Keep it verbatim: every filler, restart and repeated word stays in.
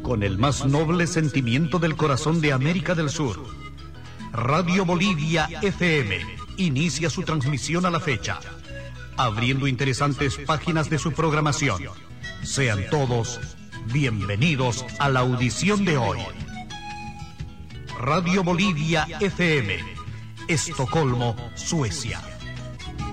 Con el más noble sentimiento del corazón de América del Sur, Radio Bolivia F M inicia su transmisión a la fecha, abriendo interesantes páginas de su programación. Sean todos bienvenidos a la audición de hoy. Radio Bolivia F M, Estocolmo, Suecia.